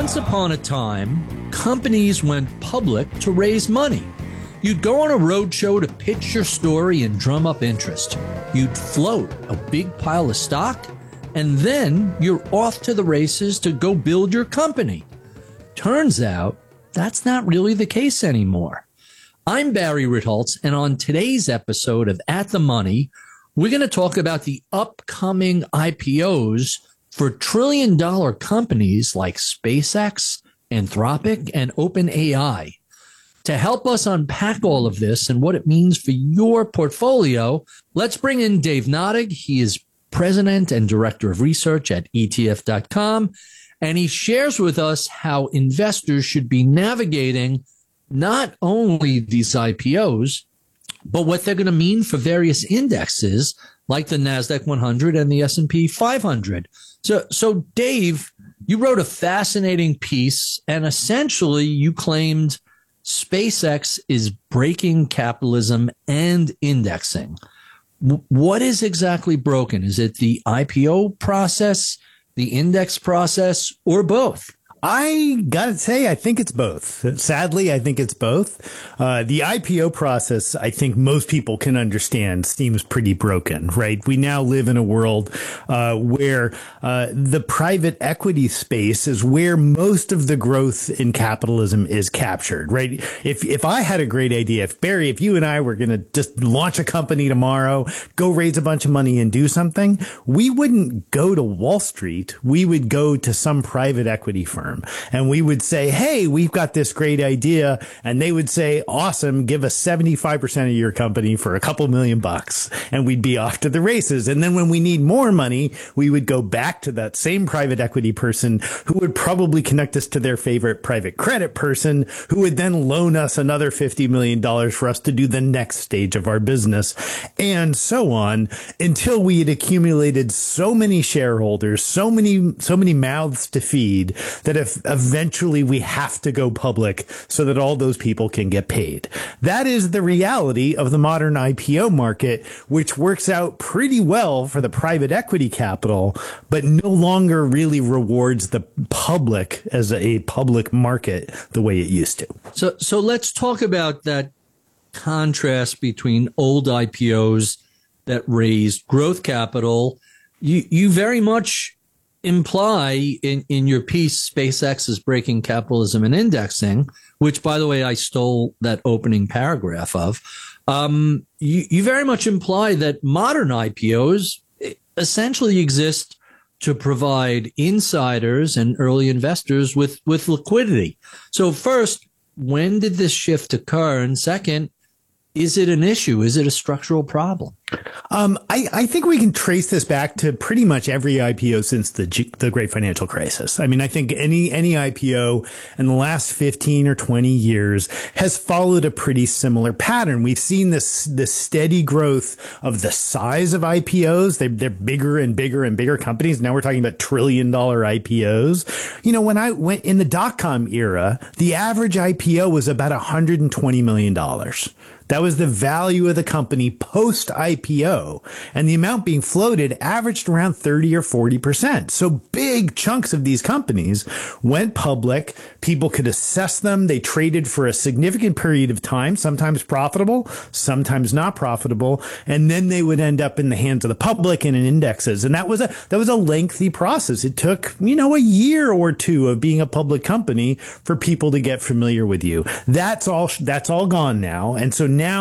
Once upon a time, companies went public to raise money. You'd go on a roadshow to pitch your story and drum up interest. You'd float a big pile of stock, and then you're off to the races to go build your company. Turns out, that's not really the case anymore. I'm Barry Ritholtz, and on today's episode of At the Money, we're going to talk about the upcoming IPOs for trillion-dollar companies like SpaceX, Anthropic, and OpenAI. To help us unpack all of this and what it means for your portfolio, let's bring in Dave Nadig. He is President and Director of Research at ETF.com, and he shares with us how investors should be navigating not only these IPOs, but what they're going to mean for various indexes like the NASDAQ 100 and the S&P 500. So Dave, you wrote a fascinating piece, and essentially you claimed SpaceX is breaking capitalism and indexing. What is exactly broken? Is it the IPO process, the index process, or both? I gotta say, I think it's both. Sadly, I think it's both. The IPO process, I think most people can understand, seems pretty broken, right? We now live in a world where the private equity space is where most of the growth in capitalism is captured, right? If I had a great idea, if you and I were going to just launch a company tomorrow, go raise a bunch of money and do something, we wouldn't go to Wall Street. We would go to some private equity firm. And we would say, hey, we've got this great idea. And they would say, awesome, give us 75% of your company for a couple $1,000,000. And we'd be off to the races. And then when we need more money, we would go back to that same private equity person who would probably connect us to their favorite private credit person, who would then loan us another $50 million for us to do the next stage of our business, and so on, until we had accumulated so many shareholders, so many mouths to feed, that if eventually we have to go public so that all those people can get paid. That is the reality of the modern IPO market, which works out pretty well for the private equity capital, but no longer really rewards the public as a public market the way it used to. So let's talk about that contrast between old IPOs that raised growth capital. You very much imply in your piece, SpaceX is breaking capitalism and indexing, which, by the way, I stole that opening paragraph of. You very much imply that modern IPOs essentially exist to provide insiders and early investors with liquidity. So first, when did this shift occur? And second, is it an issue? Is it a structural problem? I think we can trace this back to pretty much every IPO since the great financial crisis. I mean, I think any IPO in the last 15 or 20 years has followed a pretty similar pattern. We've seen this steady growth of the size of IPOs. They're bigger and bigger and bigger companies. Now we're talking about trillion-dollar IPOs. You know, when I went in the dot-com era, the average IPO was about $120 million. That was the value of the company post IPO, and the amount being floated averaged around 30 or 40%. So big chunks of these companies went public. People could assess them. They traded for a significant period of time, sometimes profitable, sometimes not profitable. And then they would end up in the hands of the public and in indexes. And that was a lengthy process. It took, a year or two of being a public company for people to get familiar with you. That's all gone now. And so now